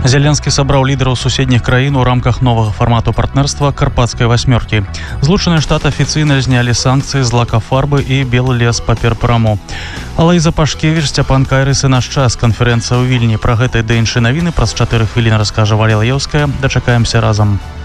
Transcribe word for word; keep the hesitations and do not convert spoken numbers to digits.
Зеленскі сабраў лідараў суседніх краін у рамках новага фармату партнерства карпатскай васьмёркі. Злучаныя Штаты афіцыйна знялі санкцыі з лакафарбы і белы лес паперпраму. Алайза Пашкевіч, Сцяпан Кайрыс і наш час. Канферэнцыя ў Вільні. Пра гэта і да іншыя навіны праз чатыры хвіліны раскажа Валерія Лаеўская. Дачакаемся разам.